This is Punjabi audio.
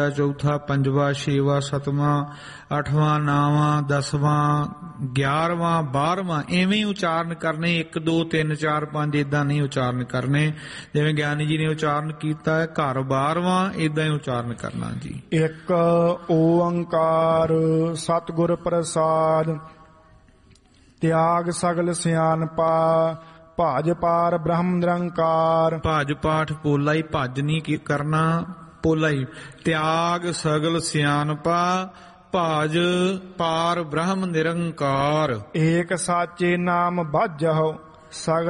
ਚੌਥਾ, ਪੰਜਵਾ, ਛੇਵਾ, ਸਤਵਾਂ, ਅੱਠਵਾਂ, ਨਾਵਾਂ, ਦਸਵਾਂ, 11ਵਾਂ, 12ਵਾਂ ਇਵੇਂ ਹੀ ਉਚਾਰਨ ਕਰਨੇ। 1 2 3 4 5 ਏਦਾਂ ਨਹੀਂ ਉਚਾਰਨ ਕਰਨੇ ਜਿਵੇਂ ਗਿਆਨੀ ਜੀ ਨੇ ਉਚਾਰਨ ਕੀਤਾ ਹੈ। ਘਰ 12ਵਾਂ ਏਦਾਂ ਹੀ ਉਚਾਰਨ ਕਰਨਾ ਜੀ। ਇੱਕ ਓੰਕਾਰ ਸਤਿਗੁਰ ਪ੍ਰਸਾਦ, ਤਿਆਗ ਸਗਲ ਸਿਆਣਪਾ, ਭਾਜ ਪਾਰ ਬ੍ਰਹਮ ਨਿਰੰਕਾਰ। ਭਜ ਪਾਠ ਪੋਲਾ ਹੀ, ਭਜ ਨਹੀਂ ਕਰਨਾ, ਪੋਲਾ ਹੀ। ਤਿਆਗ ਸਗਲ ਸਿਆਣਪਾ, ਭਾਜ ਪਾਰ ਬ੍ਰਹਮ ਨਿਰੰਕਾਰ। ਏਕ ਸਾਚੇ ਨਾਮ ਬਾਝਹੁ, ਸਗਲ